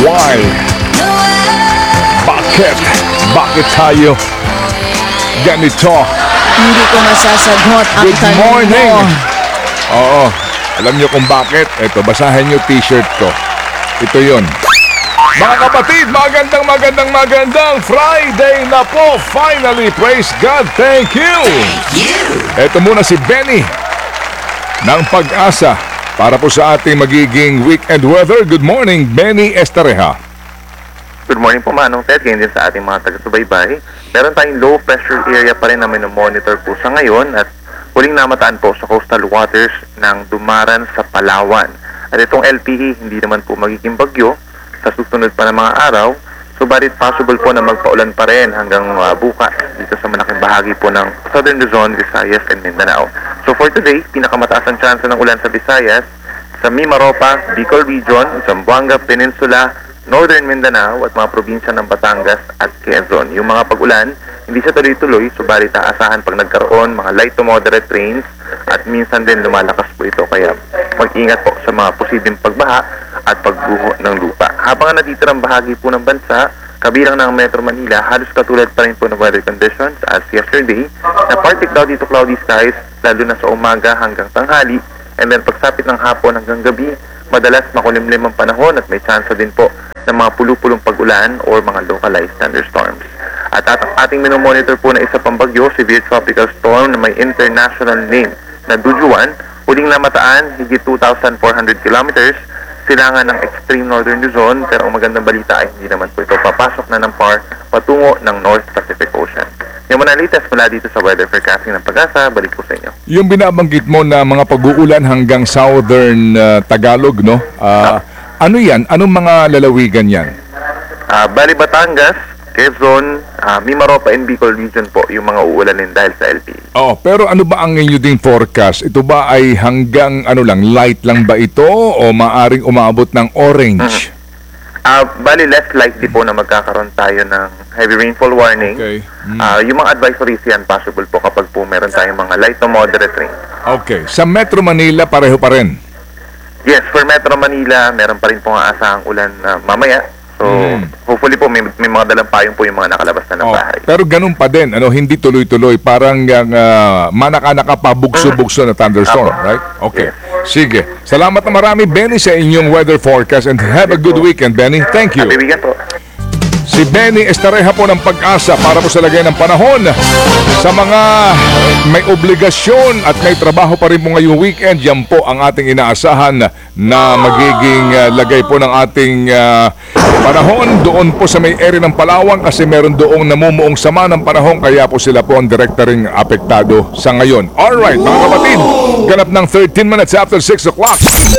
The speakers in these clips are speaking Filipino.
Why? Bakit? Bakit tayo ganito? Hindi ko masasagot ang Good tanong morning! mo. Oo. Alam nyo kung bakit? Ito, basahin nyo t-shirt ko. Ito yon. Mga kapatid, magandang Friday na po. Finally, praise God. Thank you. Ito muna si Benny ng Pag-asa para po sa ating magiging weekend weather. Good morning, Benny Estareja. Good morning po, Manong Ted. Ganyan din sa ating mga taga-subaybay. Meron tayong low pressure area pa rin na minomonitor po sa ngayon at huling namataan po sa coastal waters ng Dumaran sa Palawan. At itong LPE hindi naman po magiging bagyo sa susunod pa ng mga araw, subalit possible po na magpaulan pa rin hanggang bukas dito sa malaking bahagi po ng Southern Luzon, Visayas, and Mindanao. So for today, pinakamataas ang chance ng ulan sa Visayas, sa Mimaropa, Bicol Region, Zamboanga Peninsula, Northern Mindanao at mga probinsya ng Batangas at Quezon. Yung mga pag-ulan, hindi siya tuloy-tuloy, subalit aasahan pag nagkaroon mga light to moderate rains at minsan din lumalakas po ito. Kaya mag-ingat po sa mga posibleng pagbaha at pagbuho ng lupa. Habang natitirang bahagi po ng bansa, kabilang ng Metro Manila, halos katulad pa rin po ng weather conditions as yesterday, na partly cloudy to cloudy skies, lalo na sa umaga hanggang tanghali, and then pagsapit ng hapon hanggang gabi, madalas makulimlim ang panahon at may chance din po ng mga pulu-pulong pag-ulan or mga localized thunderstorms. At ating minomonitor po na isa pang bagyo, severe tropical storm na may international name na Dujuan, huling namataan higit 2,400 kilometers, silangan ng extreme northern Luzon, pero ang magandang balita ay hindi naman po ito papasok na ng PAR patungo ng North Pacific Ocean. Yung mga latest mula dito sa weather forecasting ng Pag-asa, balik ko sa inyo. Yung binabanggit mo na mga pag-uulan hanggang southern Tagalog, no? Ano yan? Anong mga lalawigan yan? Bali Batangas, Quezon, Mimaropa and Bicol Region po yung mga uulanin dahil sa LPE. Oh, pero ano ba ang inyo ding forecast? Ito ba ay hanggang light lang ba ito o maaring umabot ng orange? Bali less likely po na magkakaroon tayo ng heavy rainfall warning. Okay. Yung mga advisories yan possible po kapag po meron tayong mga light to moderate rain. Okay. Sa Metro Manila, pareho pa rin? Yes, for Metro Manila, meron pa rin po nga asahang ulan mamaya. So, hopefully po may mga dalang payong po yung mga nakalabas na ng bahay. Pero ganun pa din, hindi tuloy-tuloy. Parang manaka-naka pa, bugso-bugso na thunderstorm, right? Okay. Sige. Salamat na marami, Benny, sa inyong weather forecast and have a good weekend, Benny. Thank you. Happy weekend po. Si Benny Estareja po ng Pag-asa para po sa lagay ng panahon sa mga may obligasyon at may trabaho pa rin po ngayong weekend. Yan po ang ating inaasahan na magiging lagay po ng ating panahon doon po sa may area ng Palawan kasi meron doong namumuong sama ng panahon kaya po sila po ang direkta ring apektado sa ngayon. Alright mga kapatid, ganap ng 13 minutes after 6 o'clock.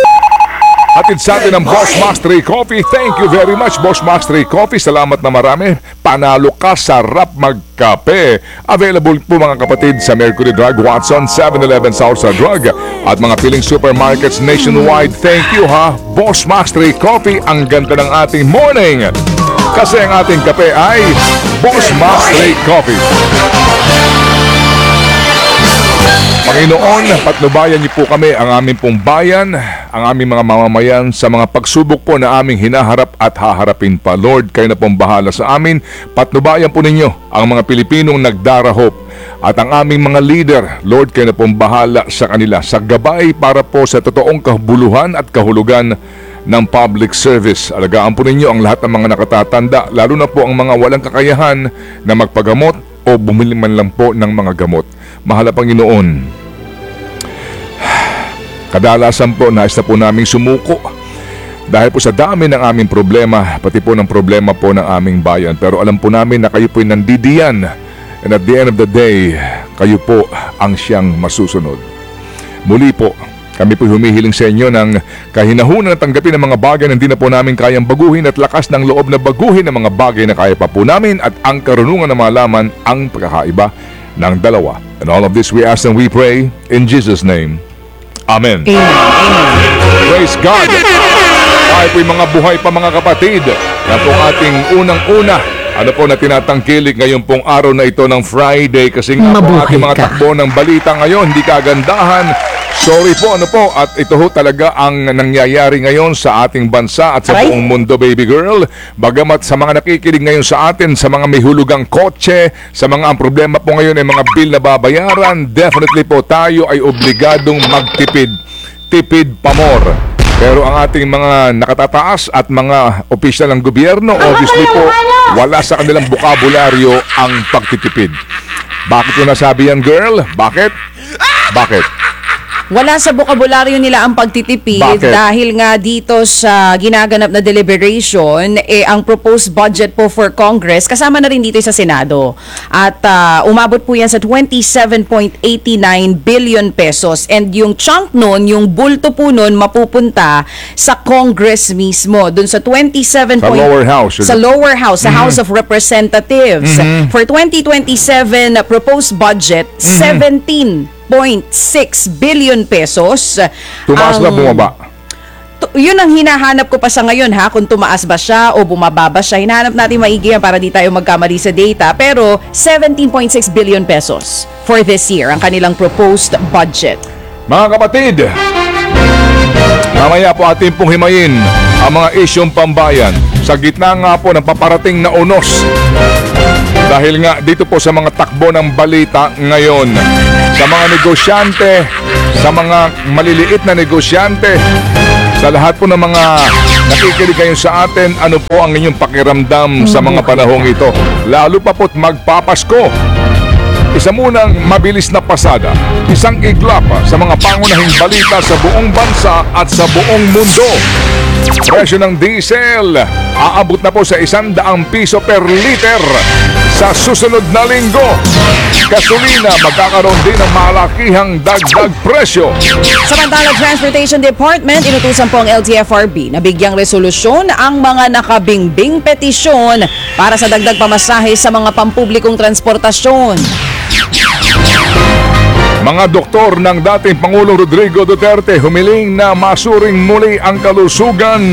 Hatid sa atin ang Boss Max 3 Coffee. Thank you very much, Boss Max 3 Coffee. Salamat na marami. Panalo ka, sarap magkape. Available po mga kapatid sa Mercury Drug, Watson, 7-Eleven, Southside Drug at mga piling supermarkets nationwide. Thank you ha, Boss Max 3 Coffee. Ang ganda ng ating morning kasi ang ating kape ay Boss Max 3 Coffee. Panginoon, patnubayan niyo po kami, ang aming pong bayan, ang aming mga mamamayan sa mga pagsubok po na aming hinaharap at haharapin pa. Lord, kayo na pong bahala sa amin. Patnubayan po ninyo ang mga Pilipinong nagdarahop at ang aming mga leader. Lord, kayo na pong bahala sa kanila sa gabay para po sa totoong kabuluhan at kahulugan ng public service. Alagaan po ninyo ang lahat ng mga nakatatanda, lalo na po ang mga walang kakayahan na magpagamot o bumili man lang po ng mga gamot. Mahal na Panginoon, kadalasan po nais na po naming sumuko dahil po sa dami ng aming problema, pati po ng problema po ng aming bayan. Pero alam po namin na kayo po'y nandidiyan and at the end of the day, kayo po ang siyang masusunod. Muli po, kami po'y humihiling sa inyo ng kahinahunan at tanggapin ng mga bagay na hindi na po namin kayang baguhin at lakas ng loob na baguhin ng mga bagay na kaya pa po namin at ang karunungan na malaman ang pagkakaiba ng dalawa. And all of this we ask and we pray in Jesus' name. Amen. Praise God. Tayo po'y mga buhay pa mga kapatid. Yan pong ating unang-una Ano po na tinatangkilik ngayon pong araw na ito ng Friday kasi nga po ating mga takbo ng balita ngayon, hindi kagandahan Sorry po, ano po, at ito ho talaga ang nangyayari ngayon sa ating bansa at sa Aray. buong mundo, baby girl. Bagamat sa mga nakikinig ngayon sa atin, sa mga may hulugang kotse, sa mga ang problema po ngayon ay mga bill na babayaran, definitely po tayo ay obligadong magtipid. Tipid pamor. Pero ang ating mga nakatataas at mga opisyal ng gobyerno, obviously po, wala sa kanilang bokabularyo ang pagtitipid. Bakit ko nasabi yan, girl? Bakit? Bakit? Wala sa bokabularyo nila ang pagtitipid Bakit? dahil nga dito sa ginaganap na deliberation, ang proposed budget po for Congress, kasama na rin dito sa Senado. At umabot po yan sa 27.89 billion pesos. And yung chunk nun, yung bulto po nun, mapupunta sa Congress mismo. Dun sa 27. Sa lower house. Sa lower house, sa House of Representatives. For 2027 proposed budget, 17.6 billion pesos. Tumaas na bumaba? Yun ang hinahanap ko pa sa ngayon kung tumaas ba siya o bumaba ba siya. Hinahanap natin maigi yan para di tayo magkamali sa data. Pero 17.6 billion pesos for this year ang kanilang proposed budget. Mga kapatid, mamaya po atin pong himayin ang mga isyong pambayan sa gitna nga po ng paparating na unos. Dahil nga dito po sa mga takbo ng balita ngayon, sa mga negosyante, sa mga maliliit na negosyante, sa lahat po ng mga nakikinig ngayon sa atin, ano po ang inyong pakiramdam sa mga panahong ito? Lalo pa po't magpapasko. Isa munang mabilis na pasada, isang iglap sa mga pangunahing balita sa buong bansa at sa buong mundo. Presyo ng diesel, aabot na po sa 100 piso per liter sa susunod na linggo. Gasolina, magkakaroon din ng malakihang dagdag presyo. Samantala, Transportation Department, inutusan po ang LTFRB na bigyang resolusyon ang mga nakabingbing petisyon para sa dagdag pamasahe sa mga pampublikong transportasyon. Mga doktor ng dating Pangulong Rodrigo Duterte humiling na masuring muli ang kalusugan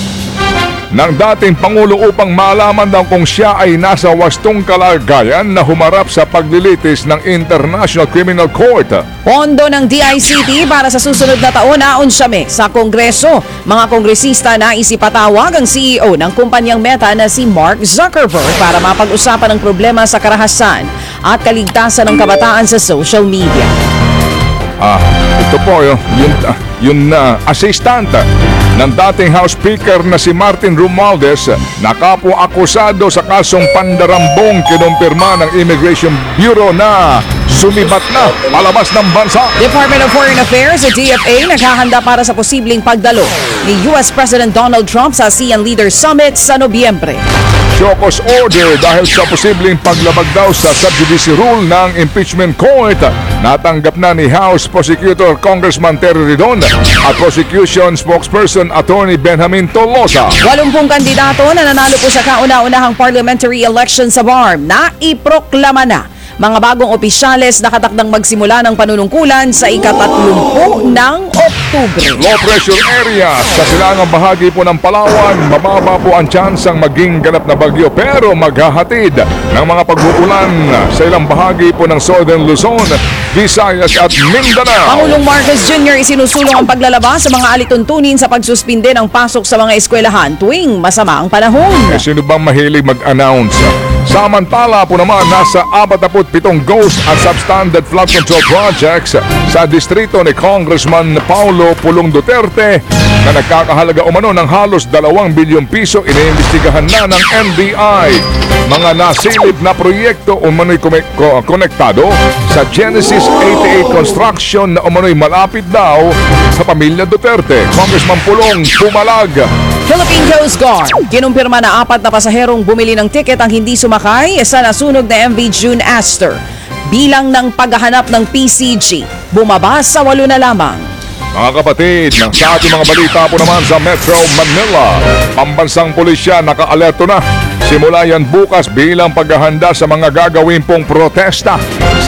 ng dating Pangulo upang malaman daw kung siya ay nasa wastong kalagayan na humarap sa paglilitis ng International Criminal Court. Pondo ng DICT para sa susunod na taon na unsyame sa Kongreso. Mga kongresista na isipatawag ang CEO ng kumpanyang Meta na si Mark Zuckerberg para mapag-usapan ang problema sa karahasan at kaligtasan ng kabataan sa social media. Ito po yung assistant ng dating House Speaker na si Martin Romualdez na kapwa-akusado sa kasong pandarambong kinumpirma ng Immigration Bureau na sumibat na palabas ng bansa. Department of Foreign Affairs o DFA naghahanda para sa posibleng pagdalo ni US President Donald Trump sa ASEAN Leaders Summit sa Nobyembre. Chocos order dahil sa posibleng paglabag daw sa subjudice rule ng impeachment court. Natanggap na ni House Prosecutor Congressman Terry Ridon at Prosecution Spokesperson Attorney Benjamin Tolosa. 80 kandidato na nanalo po sa kauna-unahang parliamentary election sa BARM na iproklama na. Mga bagong opisyales nakatakdang magsimula ng panunungkulan sa ika-30 ng Oktubre. Low pressure area sa silangang bahagi po ng Palawan, mababa po ang tsansang maging ganap na bagyo pero maghahatid ng mga pag-uulan sa ilang bahagi po ng Southern Luzon, Visayas at Mindanao. Pangulong Marcos Jr. isinusulong ang paglalabas sa mga alituntunin sa pagsuspinde ng pasok sa mga eskwelahan tuwing masama ang panahon. Sino bang mahilig mag-announce? Samantala po naman, nasa 47 ghost at substandard flood control projects sa distrito ni Congressman Paulo Pulong Duterte na nagkakahalaga umano ng halos 2 bilyong piso iniimbestigahan na ng NBI. Mga nasilip na proyekto umano'y konektado sa Genesis 88 construction na umano'y malapit daw sa pamilya Duterte. Congressman Pulong pumalag. Philippine Coast Guard, kinumpirma na 4 na pasaherong bumili ng tiket ang hindi sumakay sa nasunog na MV June Aster. Bilang ng paghahanap ng PCG, bumaba sa 8 na lamang. Mga kapatid, sa ating mga balita po naman sa Metro Manila, pambansang pulisya naka-alerto na. Simula yan bukas bilang paghahanda sa mga gagawin pong protesta sa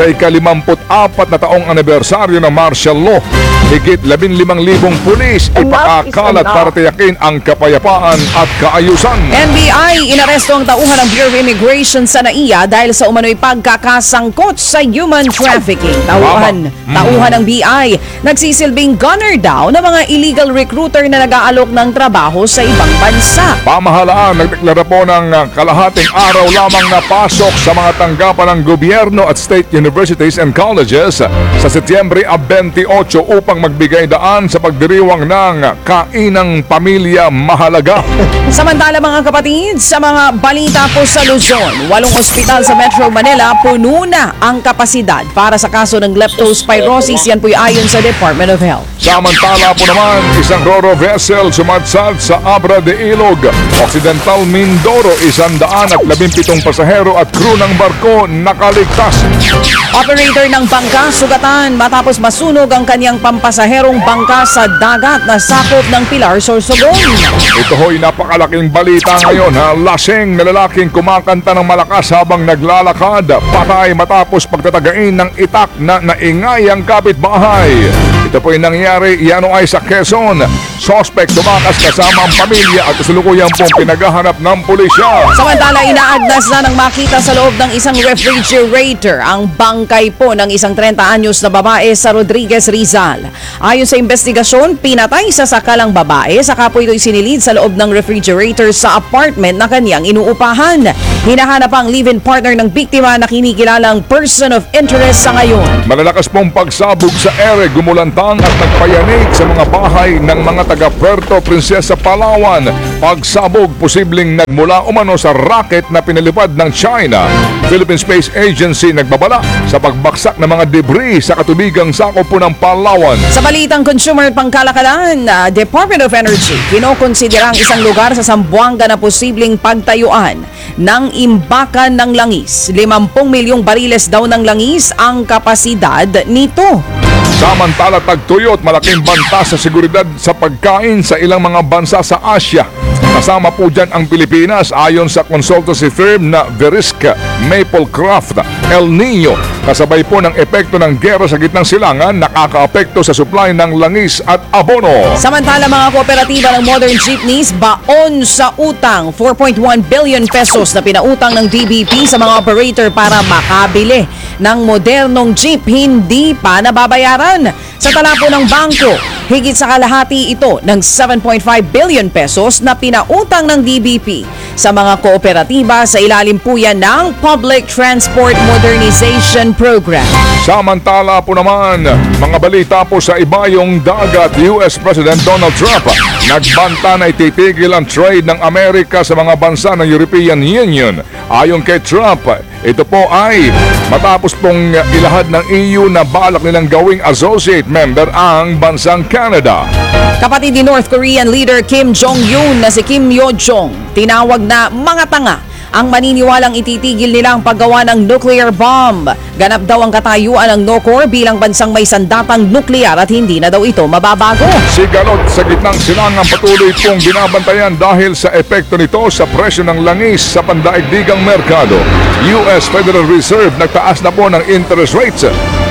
ika-54 na taong anibersaryo ng martial law. Higit 15,000 pulis ipakakalat para tiyakin ang kapayapaan at kaayusan. NBI, inaresto ang tauhan ng Bureau of Immigration sa NAIA dahil sa umano'y pagkakasangkot sa human trafficking. Tauhan ng BI, nagsisilbing gunner daw ng mga illegal recruiter na nag-aalok ng trabaho sa ibang bansa. Pamahalaan nagdeklara po ng kalahating araw lamang na pasok sa mga tanggapan ng gobyerno at state universities and colleges sa Setyembre 28 upang magbigay daan sa pagdiriwang ng kainang pamilya mahalaga. Samantala mga kapatid, sa mga balita po sa Luzon, 8 ospital sa Metro Manila puno na ang kapasidad para sa kaso ng leptospirosis. Yan po ayon sa Department of Health. Samantala po naman, isang roro vessel sumadsad sa Abra de Ilog, Occidental Mindoro, 117 pasahero at crew ng barko nakaligtas. Operator ng bangka sugatan matapos masunog ang kanyang pampasaherong bangka sa dagat na sakop ng Pilar, Sorsogon. Ito ho'y napakalaking balita ngayon ha. Laseng na lalaking kumakanta ng malakas habang naglalakad, patay matapos pagtatagain ng itak na naingayang kapitbahay. Ito po'y nangyari yan ay sa Quezon. Suspect tumakas kasama ang pamilya at kasalukuyang pong pinaghahanap ng pulisya. Samantala, inaagnas na ng makita sa loob ng isang refrigerator ang bangkay po ng isang 30 anyos na babae sa Rodriguez, Rizal. Ayon sa investigasyon, pinatay sa sakalang babae saka po ito'y sinilid sa loob ng refrigerator sa apartment na kanyang inuupahan. Hinahanap ang live-in partner ng biktima na kinikilalang person of interest sa ngayon. Malalakas pong pagsabog sa ere, gumulantang at nagpayanig sa mga bahay ng mga taga Puerto Princesa, Palawan. Pagsabog posibleng nagmula umano sa rocket na pinalipad ng China. Philippine Space Agency nagbabala sa pagbaksak ng mga debris sa katubigang sakop po ng Palawan. Sa balitang consumer pangkalakalan, Department of Energy kinokonsidera ang isang lugar sa Zamboanga na posibleng pagtayuan ng imbakan ng langis. 50 milyong bariles daw ng langis ang kapasidad nito. Samantala, tagtuyot malaking banta sa seguridad sa pagkain sa ilang mga bansa sa Asia. Kasama po dyan ang Pilipinas ayon sa consultancy firm na Veriska Maplecraft. El Nino, kasabay po ng epekto ng gera sa gitnang silangan, nakakaapekto sa supply ng langis at abono. Samantala, mga kooperatiba ng modern jeepneys baon sa utang 4.1 billion pesos na pinautang ng DBP sa mga operator para makabili ng modernong jeep hindi pa nababayaran. Sa tala po ng bangko, higit sa kalahati ito ng 7.5 billion pesos na pinautang ng DBP sa mga kooperatiba sa ilalim po yan ng Public Transport Modernization Program. Samantala po naman, mga balita po sa ibayong dagat, US President Donald Trump nagbanta na ititigil ang trade ng Amerika sa mga bansa ng European Union. Ayon kay Trump, ito po ay matapos pong ilahad ng EU na balak nilang gawing associate member ang bansang Canada. Kapatid ni North Korean leader Kim Jong-un na si Kim Yo-jong, tinawag na mga tanga ang maniniwalang ititigil nila ang paggawa ng nuclear bomb. Ganap daw ang katayuan ng NOCOR bilang bansang may sandatang nuklear at hindi na daw ito mababago. Sigalot sa gitnang silangang patuloy pong binabantayan dahil sa epekto nito sa presyo ng langis sa pandaigdigang merkado. US Federal Reserve nagtaas na po ng interest rates.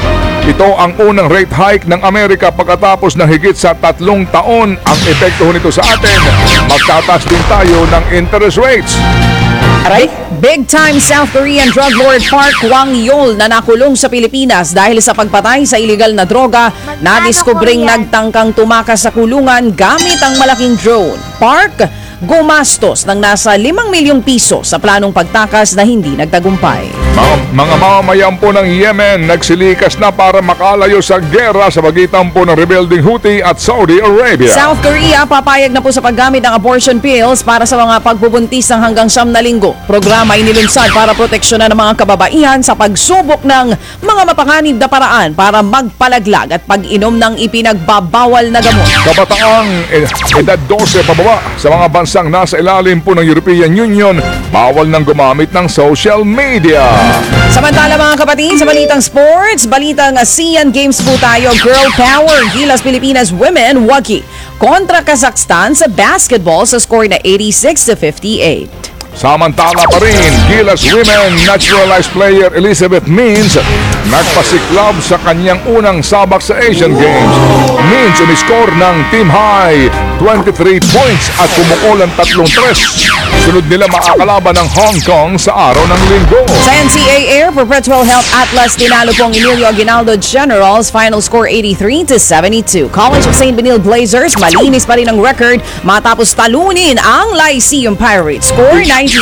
Ito ang unang rate hike ng Amerika pagkatapos ng higit sa 3 taon. Ang epekto nito sa atin, magtataas din tayo ng interest rates. Aray, big-time South Korean drug lord Park Kwang-yeol na nakulong sa Pilipinas dahil sa pagpatay sa iligal na droga, nadiskubring nagtangkang tumakas sa kulungan gamit ang malaking drone. Park gumastos ng nasa 5 milyong piso sa planong pagtakas na hindi nagtagumpay. Mga mamamayan po ng Yemen nagsilikas na para makalayo sa gera sa pagitan po ng rebelding Houthi at Saudi Arabia. South Korea papayag na po sa paggamit ng abortion pills para sa mga pagbubuntis ng hanggang 9 na linggo. Programa inilunsad para proteksyonan ng mga kababaihan sa pagsubok ng mga mapanganib na paraan para magpalaglag at pag-inom ng ipinagbabawal na gamot. Kabataang edad 12 pababa sa mga bansa bansang nasa ilalim po ng European Union, bawal nang gumamit ng social media. Samantala mga kapatid, sa balitang sports, balitang ASEAN Games po tayo. Girl Power, Gilas Pilipinas Women, wagi kontra Kazakhstan sa basketball sa score na 86-58. Samantala pa rin, Gilas Women naturalized player Elizabeth Means nagpasiklab sa kanyang unang sabak sa Asian Games. Means umiscore ng team high 23 points at pumukol ang 3-3. Sunod nila makakalaban ng Hong Kong sa araw ng linggo. Sa NCAA, Perpetual Health Atlas, tinalo pong Emilio Aguinaldo Generals, final score 83-72. College of St. Benil Blazers, malinis pa rin ang record matapos talunin ang Lyceum Pirates, score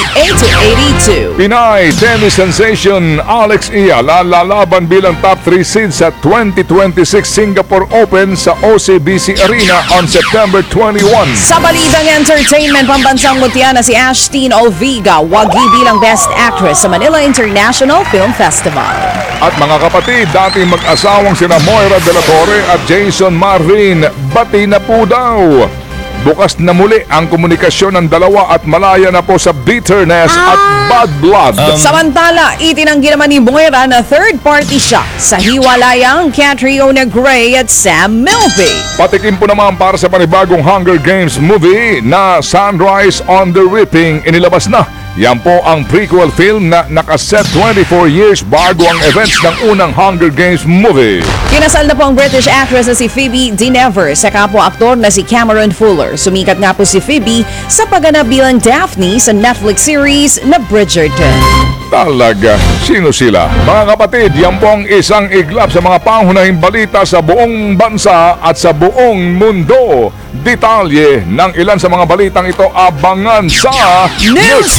98-82. Pinay tennis sensation Alex Ia lalaban bilang top 3 seed sa 2026 Singapore Open sa OCBC Arena on September 21. Sa balitang entertainment, pambansang mutya na si Ashtin Olviga, wagi bilang Best Actress sa Manila International Film Festival. At mga kapatid, dating mag-asawang sina Moira de la Torre at Jason Marvin, bati na po daw. Bukas na muli ang komunikasyon ng dalawa at malaya na po sa bitterness at bad blood. Samantala, itinanggi naman ni Moira na third party siya sa hiwalayang Catriona Gray at Sam Milby. Patikim po naman para sa panibagong Hunger Games movie na Sunrise on the Reaping inilabas na. Yan po ang prequel film na nakaset 24 years bago ang events ng unang Hunger Games movie. Kinasal na po ang British actress na si Phoebe Dynevor sa kapwa-aktor na si Cameron Fuller. Sumikat nga po si Phoebe sa pagganap bilang Daphne sa Netflix series na Bridgerton. Talaga, sino sila? Mga kapatid, yan po ang isang iglap sa mga pangunahing balita sa buong bansa at sa buong mundo. Detalye ng ilan sa mga balitang ito abangan sa News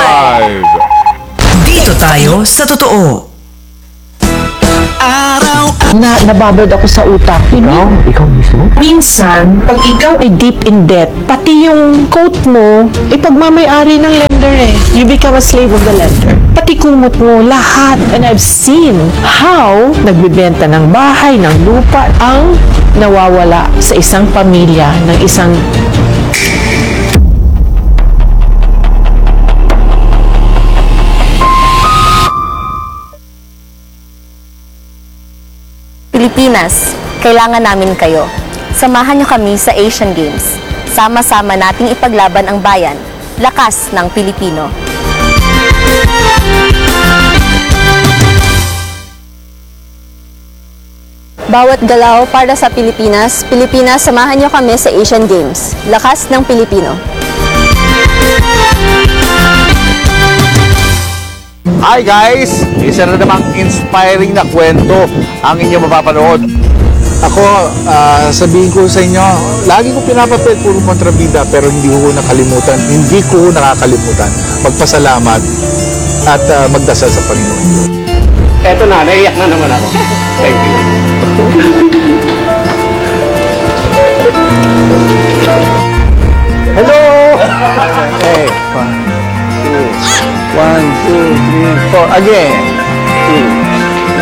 5! Dito tayo sa totoo. Nababad ako sa utak. Ikaw mismo? Minsan, pag ikaw ay deep in debt, pati yung coat mo, pagmamayari ng lender eh. You become a slave of the lender. Pati kumot mo, lahat. And I've seen how nagbibenta ng bahay, ng lupa, ang nawawala sa isang pamilya, ng isang Pilipinas, kailangan namin kayo. Samahan niyo kami sa Asian Games. Sama-sama nating ipaglaban ang bayan. Lakas ng Pilipino. Bawat galaw para sa Pilipinas. Pilipinas, samahan niyo kami sa Asian Games. Lakas ng Pilipino. Hi guys! Isa na namang inspiring na kwento ang inyong mapapanood. Ako, sabihin ko sa inyo, lagi ko pinapapit puro kontrabida pero hindi ko nakalimutan. Hindi ko nakakalimutan magpasalamat at magdasal sa Panginoon. Eto na, naiyak na naman ako. Thank you. Hello! Okay, 1, 2, 3, 4. Again. 1,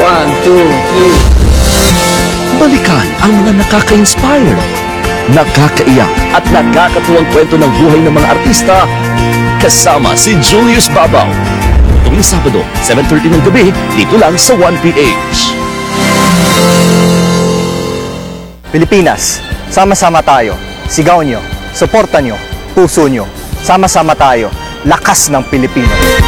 2, 3. Balikan ang mga nakaka-inspire, nakakaiyak at nakakatuwang kwento ng buhay ng mga artista kasama si Julius Babaw. Tuwing Sabado, 7:30 ng gabi, dito lang sa 1PH. Pilipinas, sama-sama tayo. Sigaw nyo, suporta nyo, puso nyo. Sama-sama tayo. Lakas ng Pilipino.